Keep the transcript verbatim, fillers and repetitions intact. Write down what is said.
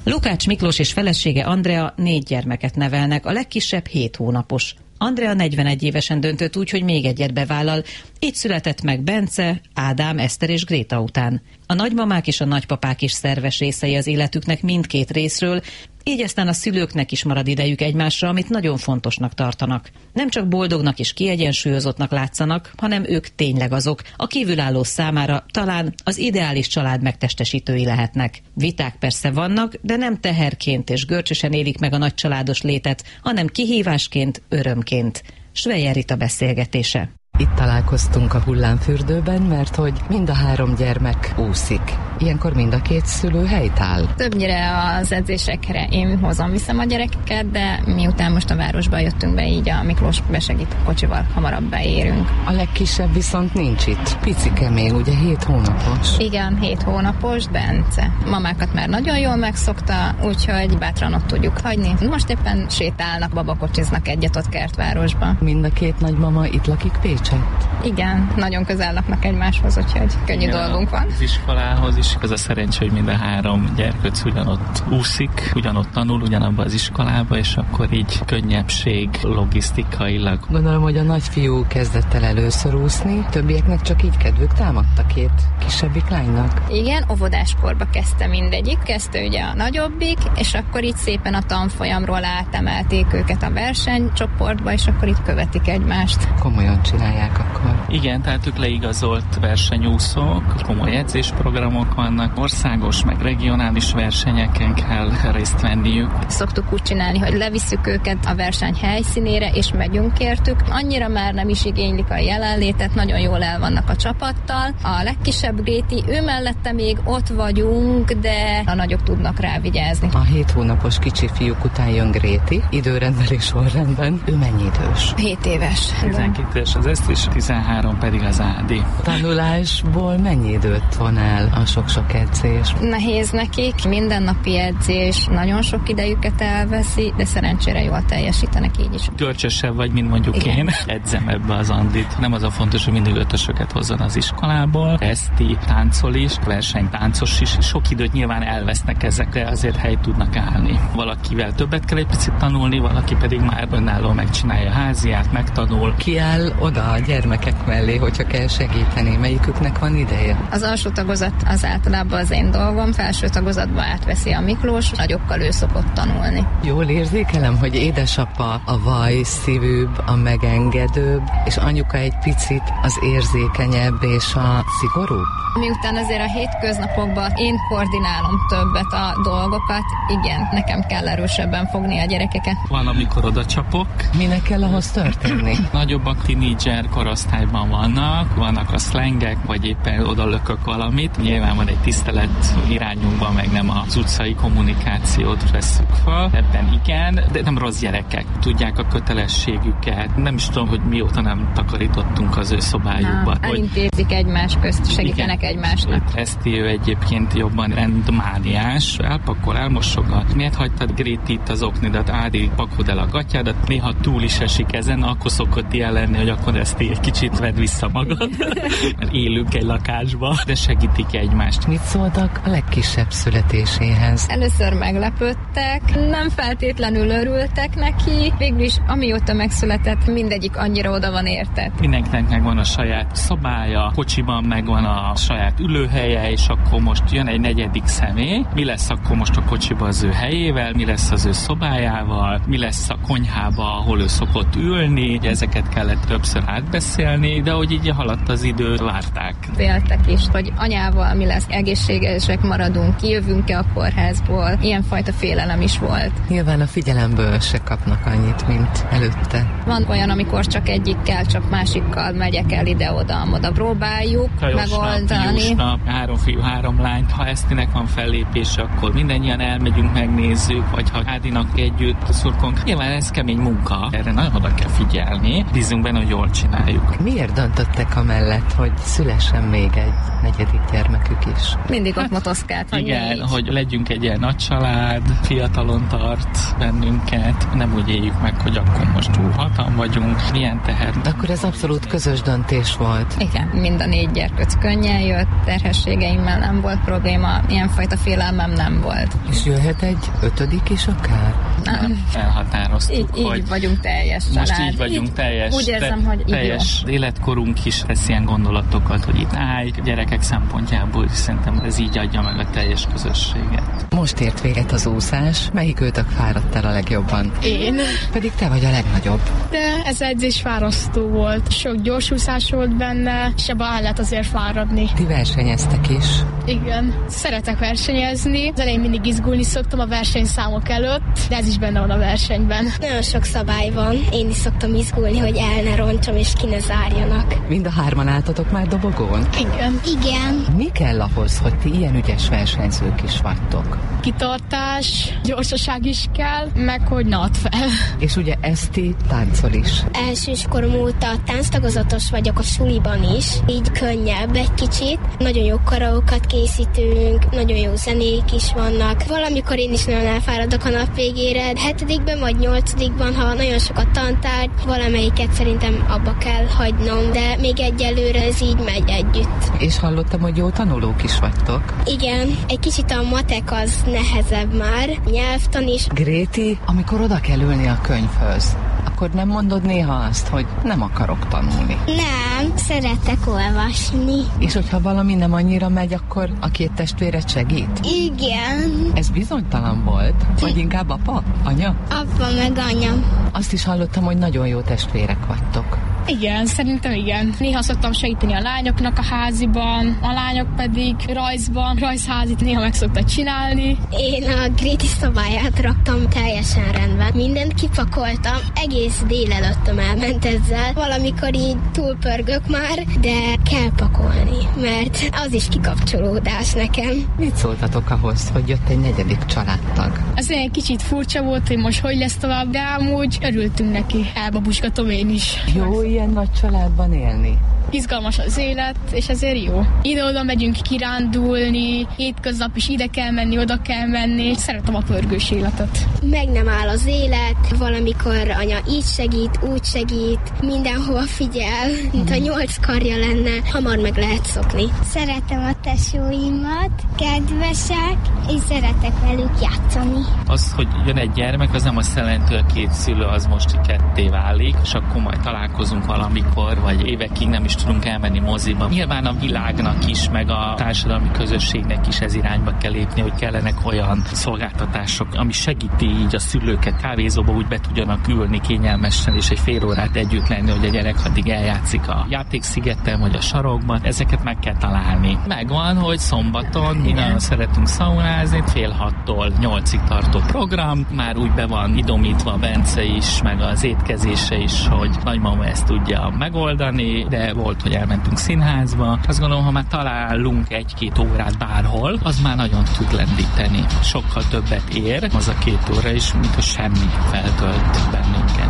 Lukács Miklós és felesége Andrea négy gyermeket nevelnek, a legkisebb hét hónapos. Andrea negyvenegy évesen döntött úgy, hogy még egyet bevállal. Így született meg Bence, Ádám, Eszter és Gréta után. A nagymamák és a nagypapák is szerves részei az életüknek mindkét részről, így aztán a szülőknek is marad idejük egymásra, amit nagyon fontosnak tartanak. Nem csak boldognak és kiegyensúlyozottnak látszanak, hanem ők tényleg azok, a kívülálló számára talán az ideális család megtestesítői lehetnek. Viták persze vannak, de nem teherként és görcsösen élik meg a nagycsaládos létet, hanem kihívásként, örömként. Sveyer Rita beszélgetése. Itt találkoztunk a hullámfürdőben, mert hogy mind a három gyermek úszik. Ilyenkor mind a két szülő helytáll. Többnyire az edzésekre én hozom, viszem a gyerekeket, de miután most a városba jöttünk be, így a Miklós besegít kocsival, hamarabb beérünk. A legkisebb viszont nincs itt. Picike még, ugye hét hónapos. Igen, hét hónapos, Bence. Mamákat már nagyon jól megszokta, úgyhogy bátran ott tudjuk hagyni. Most éppen sétálnak, babakocsiznak egyet ott Kertvárosba. Mind a két nagymama itt lakik Pécsett? Igen, nagyon közel laknak egymáshoz, úgyhogy könnyű ja, dolgunk van. Az iskolához is az a szerencsé, hogy mind a három gyerkőc ugyanott úszik, ugyanott tanul, ugyanabban az iskolába, és akkor így könnyebbség logisztikailag. Gondolom, hogy a nagyfiú kezdett el először úszni, többieknek csak így kedvük támadt a két kisebbik lánynak. Igen, óvodáskorba kezdte mindegyik, kezdte ugye a nagyobbik, és akkor így szépen a tanfolyamról átemelték őket a versenycsoportba, és akkor itt követik egymást. Komolyan csinálják akkor. Igen, tehát ők leigazolt versenyúszók, komoly edzésprogramok vannak, országos, meg regionális versenyeken kell részt venniük. Szoktuk úgy csinálni, hogy levisszük őket a verseny helyszínére, és megyünk értük. Annyira már nem is igénylik a jelenlétet, nagyon jól el vannak a csapattal. A legkisebb Gréti, ő mellette még ott vagyunk, de a nagyok tudnak rá vigyázni. A hét hónapos kicsi fiúk után jön Gréti, időrendben és sorrendben. Ő mennyi idős? hét éves. tizenkét éves az ezt is, tizenhárom pedig az Ádi. Tanulásból mennyi időt von el a sok-sok edzés? Nehéz nekik, mindennapi edzés nagyon sok idejüket elveszi, de szerencsére jól teljesítenek így is. Görcsösebb vagy, mint mondjuk Igen. én. Edzem ebbe az Andit. Nem az a fontos, hogy mindig ötösöket hozzon az iskolából. Eszti táncol is, versenytáncos is. Sok időt nyilván elvesznek ezekre, azért helyt tudnak állni. Valakivel többet kell egy picit tanulni, valaki pedig már önálló megcsinálja a háziát, megtanul. Ki áll oda a gyermekek mellé, hogyha kell segíteni? Melyiküknek van ideje? Az alsó tagozat az általában az én dolgom, felső tagozatba átveszi a Miklós, nagyokkal ő szokott tanulni. Jól érzékelem, hogy édesapa a vaj szívűbb, a megengedőbb, és anyuka egy picit az érzékenyebb és a szigorúbb? Miután azért a hétköznapokban én koordinálom többet a dolgokat, igen, nekem kell erősebben fogni a gyerekeket. Van, amikor oda csapok. Minek kell ahhoz történni? Nagyobbak tínédzser korosztályban vannak, vannak a szlengek, vagy éppen oda lökök valamit. Nyilván van egy tisztelet irányunkban, meg nem az utcai kommunikációt vesszük fel. Ebben igen, de nem rossz gyerekek. Tudják a kötelességüket. Nem is tudom, hogy mióta nem takarítottunk az ő szobájukban. Na, elintézik egymás közt, segítenek igen. egymásnak. Eszti ő egyébként jobban rendmániás, elpakol, elmosogat. Miért hagytad Grétit az oknidat, Ádi, pakold el a gatyádat, néha túl is esik ezen, akkor szokott ilyen lenni, hogy akkor Eszti egy kicsit vedd vissza magad, mert élünk egy lakásba, de segítik egymást. Mit szóltak a legkisebb születéséhez? Először meglepődtek, nem feltétlenül örültek neki, végül is amióta megszületett, mindegyik annyira oda van értett. Mindenkinek megvan a saját szobája, kocsiban megvan a saját ülőhelye, és akkor most jön egy negyedik személy. Mi lesz akkor most a kocsiba az ő helyével, mi lesz az ő szobájával, mi lesz a konyhába, ahol ő szokott ülni. Ezeket kellett többször átbeszélni, de hogy így haladt az idő, várták. Féltek is, hogy anyával mi lesz, egészségesek maradunk, kijövünk-e a kórházból. Ilyenfajta félelem is volt. Nyilván a figyelemből se kapnak annyit, mint előtte. Van olyan, amikor csak egyikkel, csak másikkal megyek el ide-oda, oda próbáljuk Kajos megoldani. Nap, három fiú, három lány. Ha Esztinek van fellépése, akkor mindannyian elmegyünk, megnézzük, vagy ha Ádinak együtt szurkolunk. Nyilván ez kemény munka, erre nagyon oda kell figyelni. Bízunk benne, hogy jól csinál. csináljuk. Miért döntöttek amellett, hogy szülessen még egy negyedik gyermekük is? Mindig ott motoszkált, hogy igen, négy. hogy legyünk egy ilyen nagy család, fiatalon tart bennünket, nem úgy éljük meg, hogy akkor most túl hatan vagyunk, milyen teher. De akkor ez abszolút közös döntés volt. Igen, mind a négy gyerkőc könnyen jött, terhességeimmel nem volt probléma, ilyenfajta félelmem nem volt. És jöhet egy ötödik is akár? Nem. Elhatároztuk, Így, hogy így vagyunk teljes család. most így vagyunk így, teljes, úgy érzem, hogy teljes életkorunk is tesz ilyen gondolatokat, hogy itt állj, gyerekek szempontjából is szerintem ez így adja meg a teljes közösséget. Most ért véget az úszás, melyik őtök fáradt el a legjobban? Én. Pedig te vagy a legnagyobb. De ez edzés fárasztó volt. Sok gyorsúszás volt benne, és ebben el lehet azért fáradni. Ti versenyeztek is. Igen. Szeretek versenyezni. Az elején mindig izgulni szoktam a versenyszámok előtt, de ez is benne van a versenyben. Nagyon sok szabály van. Én is szoktam izgulni, hogy el ne roncsom és ki ne zárjanak. Mind a hárman álltatok már dobogón? Igen. Igen. Mi kell ahhoz, hogy ti ilyen ügyes versenyzők is vagytok? Kitartás, gyorsaság is kell, meg hogy ne add fel. És ugye Eszti táncol is. Elsőskorom óta tánctagozatos vagyok a suliban is, így könnyebb egy kicsit. Nagyon jó karaókat készítünk, nagyon jó zenék is vannak. Valamikor én is nagyon elfáradok a nap végére. Hetedikben vagy nyolcadikban, ha nagyon sok a tantárgy, valamelyiket szerintem abba kell hagynom, de még egyelőre ez így megy együtt. És hallottam, hogy jó tanulók is vagytok. Igen, egy kicsit a matek az nehezebb már, nyelvtan is. Gréti, amikor oda kell ülni a könyvhöz, akkor nem mondod néha azt, hogy nem akarok tanulni? Nem, szeretek olvasni. És hogyha valami nem annyira megy, akkor a két testvéred segít? Igen. Ez bizonytalan volt? Vagy inkább apa? Anya? Apa meg anya. Azt is hallottam, hogy nagyon jó testvérek vagytok. Igen, szerintem igen. Néha szoktam segíteni a lányoknak a háziban, a lányok pedig rajzban, rajzházit néha meg szoktak csinálni. Én a Gréti szobáját raktam teljesen rendben. Mindent kipakoltam, egész délelőttöm elment ezzel. Valamikor így túlpörgök már, de kell pakolni, mert az is kikapcsolódás nekem. Mit szóltatok ahhoz, hogy jött egy negyedik családtag? Ez egy kicsit furcsa volt, hogy most hogy lesz tovább, de amúgy örültünk neki. Elbabusgatom én is. Jó ilyen nagy családban élni? Izgalmas az élet, és ezért jó. Ide-oda megyünk kirándulni, hétköznap is ide kell menni, oda kell menni. Szeretem a pörgős életet. Meg nem áll az élet, valamikor anya így segít, úgy segít, mindenhova figyel, mint a nyolc karja lenne, hamar meg lehet szokni. Szeretem a tesóimat, kedvesek, és szeretek velük játszani. Az, hogy jön egy gyermek, az nem azt jelenti, hogy a két szülő az most így ketté válik, és akkor majd találkozunk valamikor, vagy évekig nem is tudunk elmenni moziba. Nyilván a világnak is, meg a társadalmi közösségnek is ez irányba kell lépni, hogy kellenek olyan szolgáltatások, ami segíti így a szülőket kávézóba úgy be tudjanak ülni kényelmesen, és egy fél órát együtt lenni, hogy a gyerek addig eljátszik a játékszigeten, vagy a sarokban. Ezeket meg kell találni. Megvan, hogy szombaton mi nagyon szeretünk szaunázni, fél hattól nyolcig tartó program, már úgy be van idomítva Bence is, meg az étkezése is, hogy nagymama ezt tudja megoldani, de volt, hogy elmentünk színházba. Azt gondolom, ha már találunk egy-két órát bárhol, az már nagyon tud lendíteni. Sokkal többet ér az a két óra is, mint hogy semmi feltölt bennünket.